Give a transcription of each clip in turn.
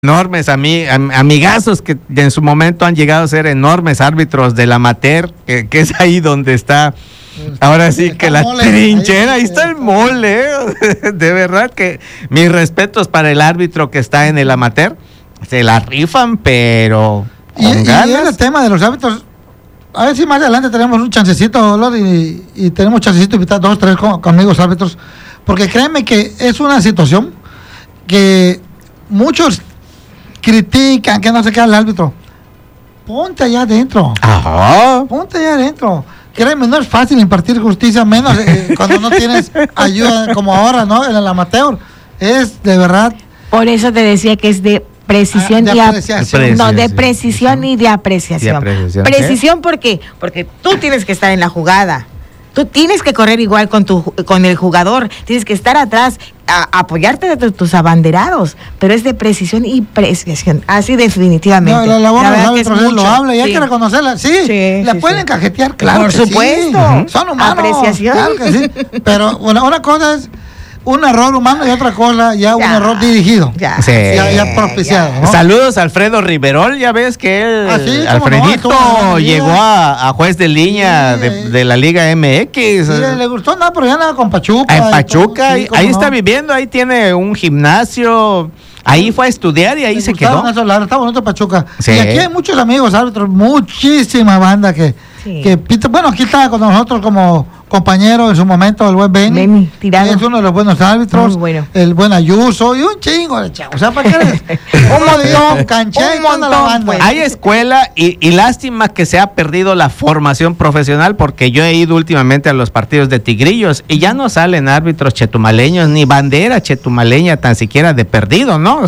enormes amigazos que en su momento han llegado a ser enormes árbitros del amateur, que es ahí donde está, ahora sí que la trinchera, ahí está el mole, de verdad que mis respetos para el árbitro que está en el amateur, se la rifan, pero con ganas. Y el tema de los árbitros, a ver si más adelante tenemos un chancecito, Lord, y tenemos chancecito de invitar 2 o 3 amigos árbitros, porque créeme que es una situación que muchos critican que no se queda el árbitro. Ponte allá adentro. Ajá. Ponte allá adentro. Créeme, no es fácil impartir justicia, menos cuando no tienes ayuda como ahora, ¿no? En el amateur. Es de verdad. Por eso te decía que es de precisión de y apreciación. No, de precisión y de apreciación. Precisión, ¿por qué? Porque tú tienes que estar en la jugada. Tú tienes que correr igual con el jugador, tienes que estar atrás, apoyarte de tus abanderados, pero es de precisión y preciación, así definitivamente. No, la labor de los árbitros es loable y hay que reconocerla, la pueden cajetear, claro. Por supuesto, son humanos. Apreciación. Claro que sí, pero bueno, una cosa es un error humano y otra cosa ya un error dirigido. Ya propiciado. ¿No? Saludos a Alfredo Riverol, ya ves que él, Alfredito, llegó a juez de línea de la Liga MX. Sí, le gustó nada, pero ya nada con Pachuca. En Pachuca, ahí está viviendo, ahí tiene un gimnasio. Ahí fue a estudiar y ahí se quedó. Está bonito Pachuca. Sí. Y aquí hay muchos amigos árbitros, muchísima banda que bueno, aquí está con nosotros como compañero en su momento el buen Benny Tirado. Es uno de los buenos árbitros. Bueno. El buen Ayuso y un chingo de chavos. O sea, ¿para qué? un montón, Canché y toda la banda. Pues. Hay escuela y lástima que se ha perdido la formación profesional, porque yo he ido últimamente a los partidos de Tigrillos y ya no salen árbitros chetumaleños ni bandera chetumaleña tan siquiera de perdido, ¿no?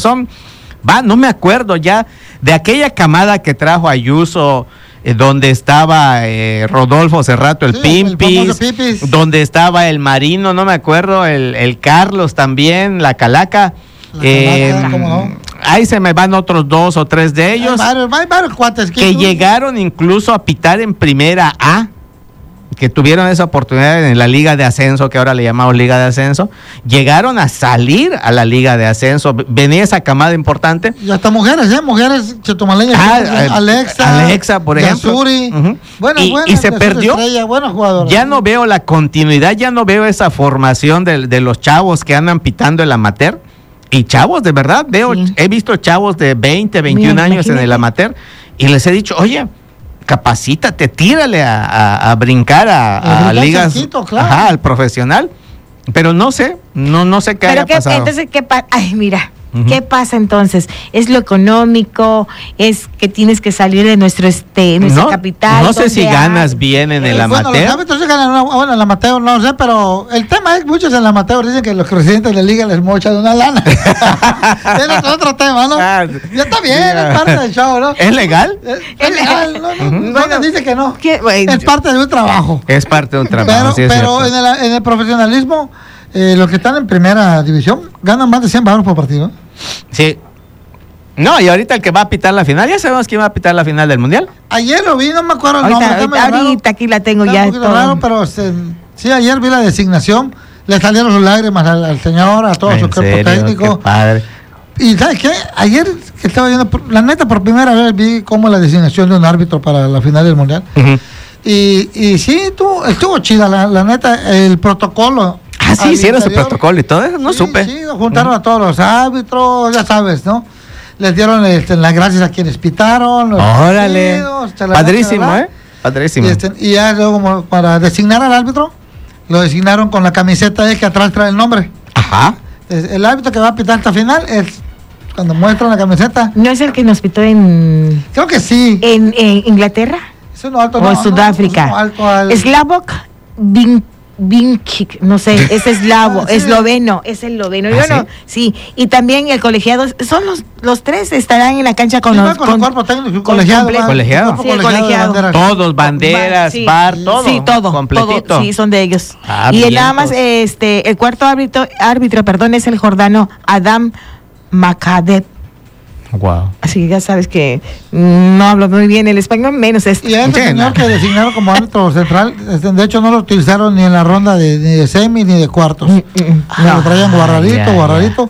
No me acuerdo ya de aquella camada que trajo Ayuso, donde estaba Rodolfo Cerrato, el Pimpis, donde estaba el Marino, no me acuerdo, el Carlos también, la Calaca. ¿Cómo no? Ahí se me van otros 2 o 3 de ellos. Hay varios cuates que llegaron incluso a pitar en Primera A, que tuvieron esa oportunidad en la Liga de Ascenso, que ahora le llamamos Liga de Ascenso, llegaron a salir a la Liga de Ascenso, venía esa camada importante. Y hasta mujeres chetumaleñas, Alexa, por ejemplo. Yasuri, y se perdió. Ya no veo la continuidad, ya no veo esa formación de los chavos que andan pitando el amateur. Y chavos, de verdad, he visto chavos de 20, 21 años en el amateur, y les he dicho, oye, capacítate, tírale a brincar a ligas, claro. Al profesional, pero no sé qué haya pasado. Entonces, ¿qué pasa? Ay, mira, ¿qué pasa entonces? ¿Es lo económico? ¿Es que tienes que salir de nuestra capital? No sé si ganas bien en el amateur. Bueno, los árbitros se ganan en el amateur, no sé, pero el tema es, muchos en el amateur dicen que los presidentes de la liga les mochan una lana. Es otro tema, ¿no? Ya está bien, es parte del show, ¿no? ¿Es legal? Es legal, no, dice que no. Es parte de un trabajo. Es parte de un trabajo, pero en el profesionalismo, los que están en primera división ganan más de 100 baros por partido. Sí. No, y ahorita el que va a pitar la final, ya sabemos quién va a pitar la final del Mundial. Ayer lo vi, no me acuerdo el nombre. Ahorita aquí la tengo ya. Un poquito raro, pero sí, ayer vi la designación, le salieron sus lágrimas al señor, a todo su cuerpo técnico. Qué padre. Y ¿sabes qué? Ayer que estaba viendo, la neta, por primera vez vi cómo la designación de un árbitro para la final del Mundial. Y sí, estuvo chida, la neta, el protocolo. Sí, hicieron su protocolo y todo eso, no supe. Sí, juntaron a todos los árbitros, ya sabes, ¿no? Les dieron las gracias a quienes pitaron. Órale. Padrísimo, Padrísimo. Y ya luego, como para designar al árbitro, lo designaron con la camiseta que atrás trae el nombre. Ajá. El árbitro que va a pitar esta final es cuando muestran la camiseta. ¿No es el que nos pitó en... Creo que sí. ¿En Inglaterra? Es uno alto, ¿O en Sudáfrica? Slavok Vinkic, no sé, es esloveno, es esloveno. Yo no, sí, y también el colegiado, son los 3 estarán en la cancha con el cuerpo técnico, colegiado. Sí, colegiado. Todos, banderas, bar, todo. Sí, todo, completito. Todo, sí, son de ellos. Y nada más, el cuarto árbitro, es el jordano Adam Makadev. Wow. Así que ya sabes que no hablo muy bien el español, menos esto. Y a este señor que designaron como árbitro central, de hecho no lo utilizaron ni en la ronda ni de semi ni de cuartos. Lo traían guardadito.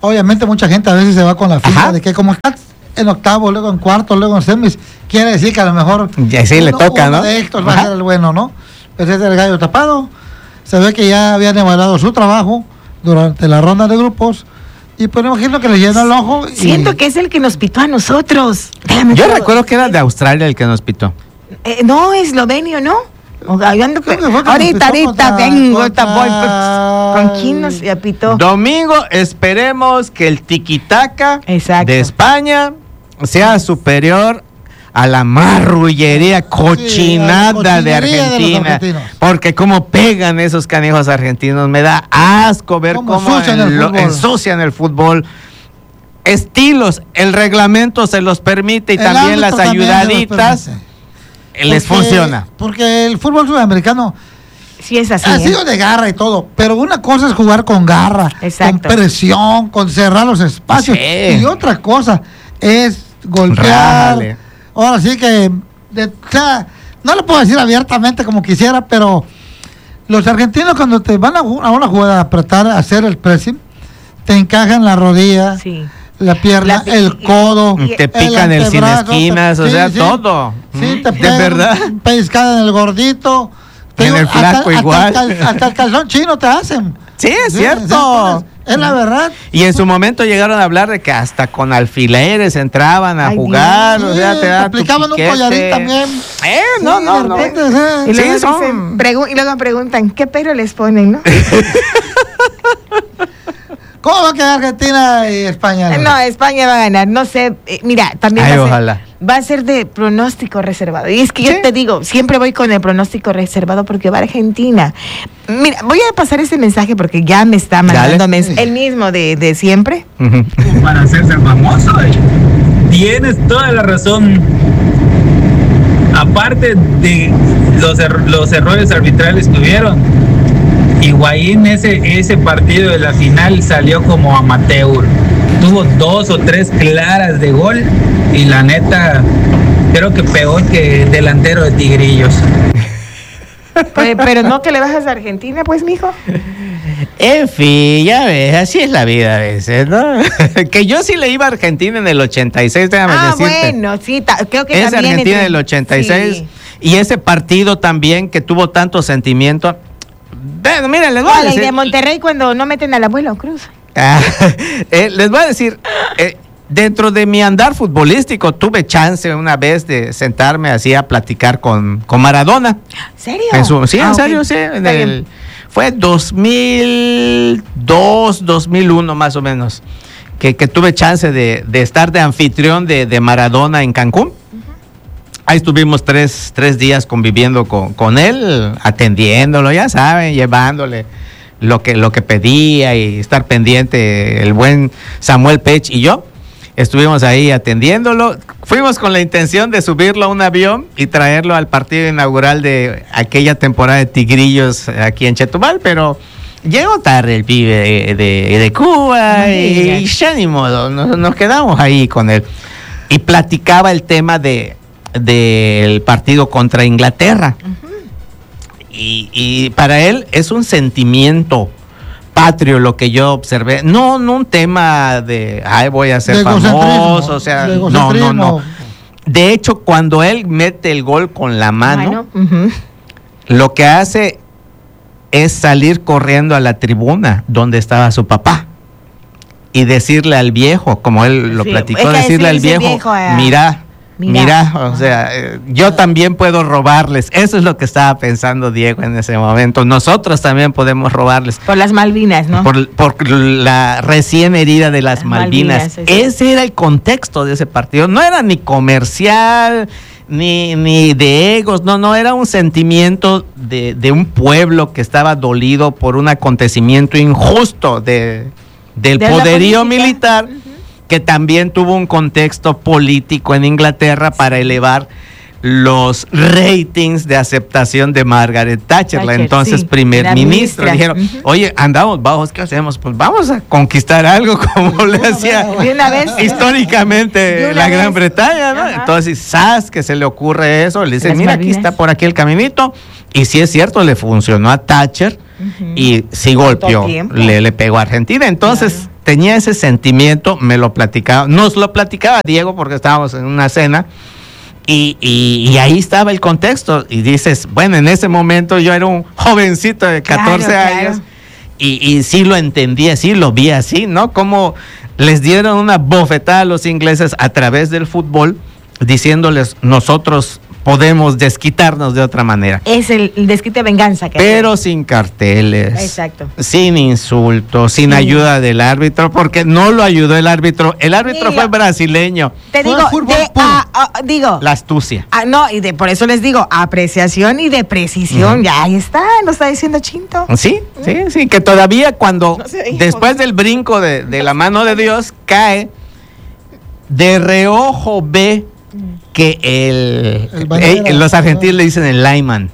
obviamente mucha gente a veces se va con la finta de que como estás en octavo, luego en cuarto, luego en semis, quiere decir que a lo mejor ya sí le toca, ¿no? De estos va a ser el bueno, ¿no? Pues es el gallo tapado. Se ve que ya habían evaluado su trabajo durante la ronda de grupos y pues me imagino que le llenó el ojo. Siento que es el que nos pitó a nosotros. Yo recuerdo que era de Australia el que nos pitó. No, eslovenio, ¿no? Ahorita vengo, ¿con quién nos pitó? Domingo, esperemos que el tiquitaca de España sea superior a la marrullería cochinada de Argentina, porque como pegan esos canijos argentinos, me da asco ver cómo ensucian el fútbol. Estilos, el reglamento se los permite y también las ayudaditas les funciona. Porque el fútbol sudamericano sí es así, ha sido de garra y todo, pero una cosa es jugar con garra, con presión, con cerrar los espacios, y otra cosa es golpear. Ahora sí que, no lo puedo decir abiertamente como quisiera, pero los argentinos cuando te van a una jugada a apretar, a hacer el pressing, te encajan la rodilla, la pierna, el codo, te pican el sin esquinas, todo. Sí, te pegan, de verdad. Pescada en el gordito, en el flaco igual. Hasta el calzón chino te hacen. Sí, es cierto. Es la verdad. Y en su momento llegaron a hablar de que hasta con alfileres entraban a jugar. Dios. Te aplicaban un collarín también. No. Y luego me preguntan, ¿qué pelo les ponen, no? ¿Cómo va a quedar Argentina y España? No, España va a ganar. No sé, mira, también ojalá. Va a ser de pronóstico reservado. Y es que yo te digo, siempre voy con el pronóstico reservado porque va a Argentina. Mira, voy a pasar ese mensaje porque ya me está mandando el mismo de siempre. Para hacerse famoso, tienes toda la razón. Aparte de los errores arbitrales que hubieron, Higuaín ese partido de la final salió como amateur. Tuvo 2 o 3 claras de gol y la neta creo que peor que delantero de Tigrillos. Pero no que le bajas a Argentina, pues, mijo. En fin, ya ves, así es la vida a veces, ¿no? Que yo sí le iba a Argentina en el 86, déjame decirte. Bueno, sí, creo que es también Argentina en el 86 y ese partido también que tuvo tanto sentimiento. Bueno, mira, les voy a decir. Y de Monterrey cuando no meten al abuelo Cruz. Les voy a decir, dentro de mi andar futbolístico tuve chance una vez de sentarme así a platicar con Maradona. ¿Serio? En serio, sí. Fue 2002, 2001 más o menos, que tuve chance de estar de anfitrión de Maradona en Cancún. Ahí estuvimos tres días conviviendo con él, atendiéndolo, ya saben, llevándole lo que pedía y estar pendiente el buen Samuel Pech y yo. Estuvimos ahí atendiéndolo. Fuimos con la intención de subirlo a un avión y traerlo al partido inaugural de aquella temporada de Tigrillos aquí en Chetumal, pero llegó tarde el pibe de Cuba y ya ni modo, nos quedamos ahí con él. Y platicaba el tema del partido contra Inglaterra. Y para él es un sentimiento patrio lo que yo observé, no un tema de voy a ser famoso, o sea, no. De hecho, cuando él mete el gol con la mano, lo que hace es salir corriendo a la tribuna donde estaba su papá y decirle al viejo, como él lo platicó, decirle al viejo, mira, o sea, yo también puedo robarles. Eso es lo que estaba pensando Diego en ese momento. Nosotros también podemos robarles. Por las Malvinas, ¿no? Por la recién herida de las Malvinas. Ese era el contexto de ese partido. No era ni comercial, ni de egos. No, era un sentimiento de un pueblo que estaba dolido por un acontecimiento injusto del poderío militar, que también tuvo un contexto político en Inglaterra para elevar los ratings de aceptación de Margaret Thatcher, la entonces primer ministra. Dijeron, oye, andamos bajos, ¿qué hacemos? Pues vamos a conquistar algo como le hacía históricamente la Gran Bretaña, ¿no? Entonces, ¿sabes que se le ocurre eso? Le dice, mira, aquí está por aquí el caminito. Y sí es cierto, le funcionó a Thatcher y sí golpeó, le pegó a Argentina. Entonces, tenía ese sentimiento, nos lo platicaba Diego porque estábamos en una cena y ahí estaba el contexto y dices, bueno, en ese momento yo era un jovencito de 14 años y sí lo entendía, sí lo vi así, ¿no? Como les dieron una bofetada a los ingleses a través del fútbol diciéndoles nosotros podemos desquitarnos de otra manera. Es el desquite de venganza. Pero sin carteles. Exacto. Sin insultos, sin ayuda del árbitro, porque no lo ayudó el árbitro. El árbitro fue brasileño. Te digo, digo. La astucia. No, y por eso les digo, apreciación y de precisión. Ya ahí está, lo está diciendo Chinto. Sí, que todavía cuando, después del brinco de la mano de Dios, cae, de reojo ve que los argentinos le dicen el lineman.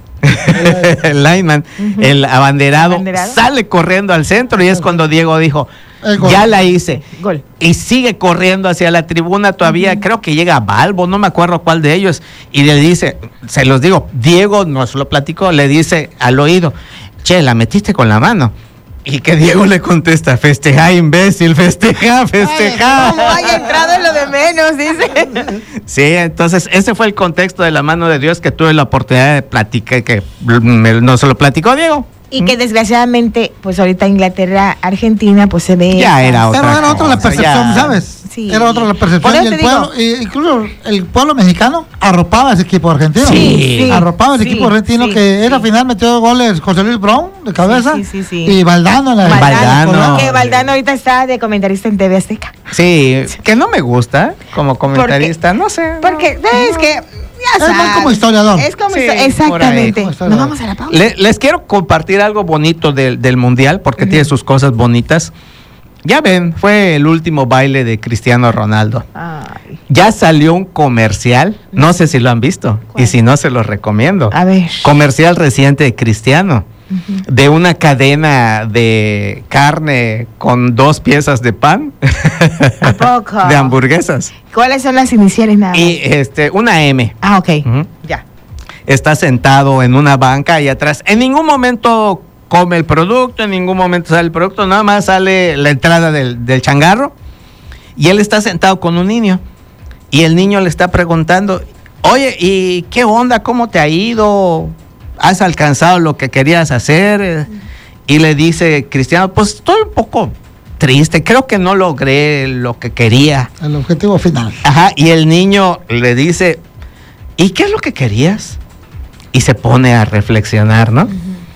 El lineman, el abanderado, sale corriendo al centro y es cuando Diego dijo, ya la hice. Gol. Y sigue corriendo hacia la tribuna todavía, creo que llega a Balbo, no me acuerdo cuál de ellos, y le dice, se los digo, Diego nos lo platicó, le dice al oído, che, la metiste con la mano. Y que Diego le contesta, festeja, imbécil, festeja. Como haya entrado en lo de menos, dice. Sí, entonces ese fue el contexto de la mano de Dios que tuve la oportunidad de platicar, que no se lo platicó Diego. Y que desgraciadamente, pues ahorita Inglaterra, Argentina, pues se ve... Ya era otra Pero era otra la percepción, ¿sabes? Sí. Era otra la percepción. Y el pueblo, incluso el pueblo mexicano arropaba a ese equipo argentino. Sí. Arropaba al equipo argentino que era final, metió goles José Luis Brown de cabeza. Sí. Y Valdano. Valdano. Que Valdano ahorita está de comentarista en TV Azteca. Sí, que no me gusta como comentarista, no sé. Porque es que... Es muy como historiador. Es como exactamente. Nos vamos a la pausa. Les quiero compartir algo bonito del Mundial, porque tiene sus cosas bonitas. Ya ven, fue el último baile de Cristiano Ronaldo. Ay. Ya salió un comercial, no sé si lo han visto, y si no se los recomiendo. A ver. Comercial reciente de Cristiano, de una cadena de carne con 2 piezas de pan. ¿A poco? De hamburguesas. ¿Cuáles son las iniciales nada más? Y una M. Ah, ok. Ya. Está sentado en una banca ahí atrás. En ningún momento come el producto, en ningún momento sale el producto, nada más sale la entrada del changarro y él está sentado con un niño y el niño le está preguntando, oye, ¿y qué onda? ¿Cómo te ha ido? ¿Has alcanzado lo que querías hacer? Y le dice Cristiano, pues estoy un poco triste, creo que no logré lo que quería. El objetivo final. Ajá, y el niño le dice, ¿y qué es lo que querías? Y se pone a reflexionar, ¿no?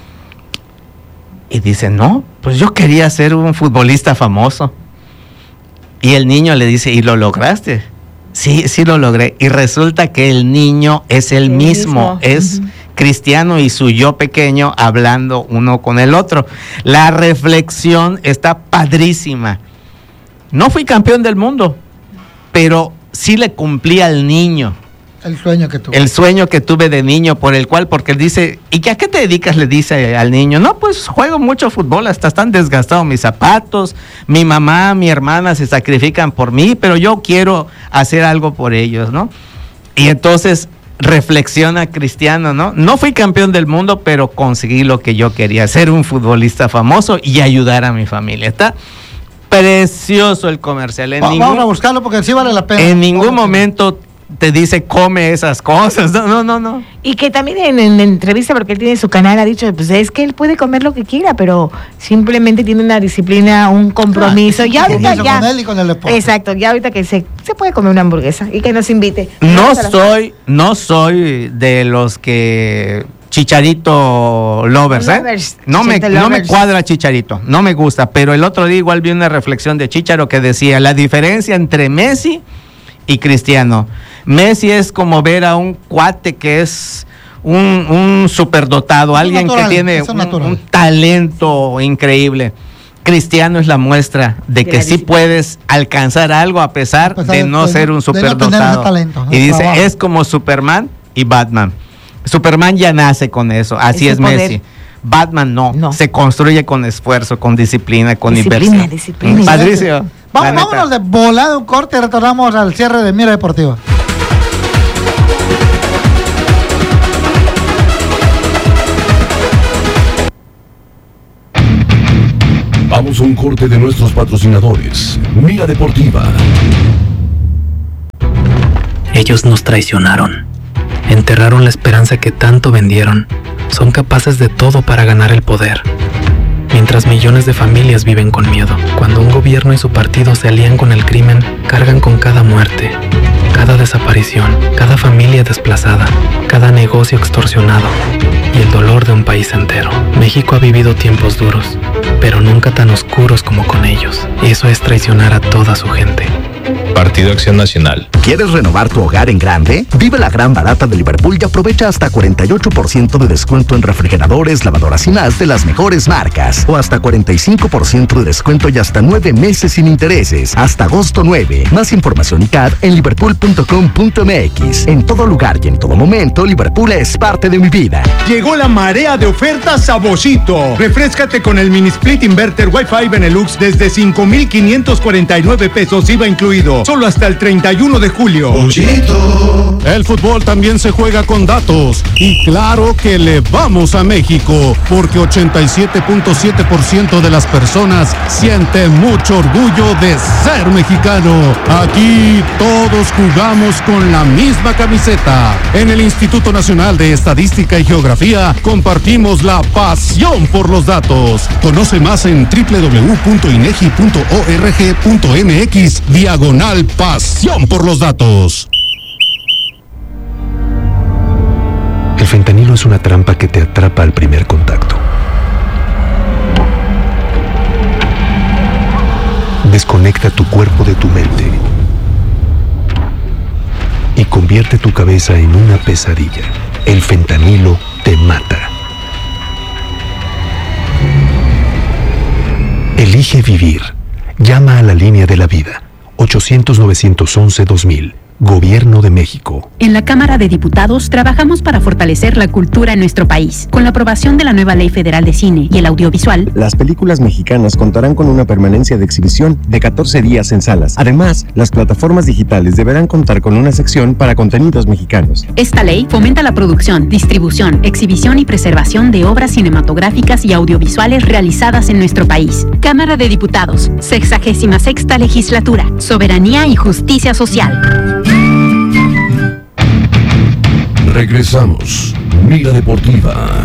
Y dice, no, pues yo quería ser un futbolista famoso. Y el niño le dice, ¿y lo lograste? Sí, sí lo logré. Y resulta que el niño es el mismo. Es Cristiano y su yo pequeño hablando uno con el otro. La reflexión está padrísima. No fui campeón del mundo, pero sí le cumplí al niño. El sueño que tuve. El sueño que tuve de niño, porque él dice, ¿y a qué te dedicas? Le dice al niño, no, pues juego mucho fútbol, hasta están desgastados mis zapatos, mi mamá, mi hermana se sacrifican por mí, pero yo quiero hacer algo por ellos, ¿no? Y entonces reflexiona Cristiano, ¿no? No fui campeón del mundo, pero conseguí lo que yo quería, ser un futbolista famoso y ayudar a mi familia. Está precioso el comercial. Vamos a buscarlo porque sí vale la pena. En ningún momento te dice come esas cosas, no. Y que también en entrevista, porque él tiene su canal, ha dicho, pues es que él puede comer lo que quiera, pero simplemente tiene una disciplina, un compromiso. Ya ahorita ya. Con él y con el deporte. Exacto, ya ahorita que se puede comer una hamburguesa y que nos invite. No soy de los que Chicharito lovers, No me cuadra Chicharito, no me gusta, pero el otro día igual vi una reflexión de Chicharo que decía la diferencia entre Messi y Cristiano. Messi es como ver a un cuate que es un superdotado, alguien natural, que tiene un talento increíble. Cristiano es la muestra de que sí puedes alcanzar algo a pesar de no ser un superdotado. Y dice, trabajo. Es como Superman y Batman. Superman ya nace con eso, así es Messi. Batman no, se construye con esfuerzo, con disciplina, con inversión. Disciplina. Padrísimo. Vámonos de volada un corte y retornamos al cierre de Mira Deportiva. Vamos a un corte de nuestros patrocinadores. Mira Deportiva. Ellos nos traicionaron. Enterraron la esperanza que tanto vendieron. Son capaces de todo para ganar el poder. Mientras millones de familias viven con miedo. Cuando un gobierno y su partido se alían con el crimen, cargan con cada muerte, cada desaparición, cada familia desplazada, cada negocio extorsionado y el dolor de un país entero. México ha vivido tiempos duros, pero nunca tan oscuros como con ellos. Y eso es traicionar a toda su gente. Partido Acción Nacional. ¿Quieres renovar tu hogar en grande? Vive la gran barata de Liverpool y aprovecha hasta 48% de descuento en refrigeradores, lavadoras y más de las mejores marcas. O hasta 45% de descuento y hasta 9 meses sin intereses. Hasta agosto 9. Más información y CAD en liverpool.com.mx. En todo lugar y en todo momento, Liverpool es parte de mi vida. Llegó la marea de ofertas a Boschito. Refréscate con el mini split inverter Wi-Fi Benelux desde 5,549 pesos IVA incluido. Solo hasta el 31 de julio. Boschito. El fútbol también se juega con datos. Y claro que le vamos a México, porque 87.7% de las personas siente mucho orgullo de ser mexicano. Aquí todos jugamos con la misma camiseta. En el Instituto Nacional de Estadística y Geografía compartimos la pasión por los datos. Conoce más en www.inegi.org.mx/pasión por los datos. El fentanilo es una trampa que te atrapa al primer contacto. Desconecta tu cuerpo de tu mente y convierte tu cabeza en una pesadilla. El fentanilo te mata. Elige vivir. Llama a la línea de la vida. 800-911-2000. Gobierno de México. En la Cámara de Diputados trabajamos para fortalecer la cultura en nuestro país. Con la aprobación de la nueva Ley Federal de Cine y el Audiovisual, las películas mexicanas contarán con una permanencia de exhibición de 14 días en salas. Además, las plataformas digitales deberán contar con una sección para contenidos mexicanos. Esta ley fomenta la producción, distribución, exhibición y preservación de obras cinematográficas y audiovisuales realizadas en nuestro país. Cámara de Diputados, 66ª Legislatura. Soberanía y justicia social. Regresamos. Mira Deportiva.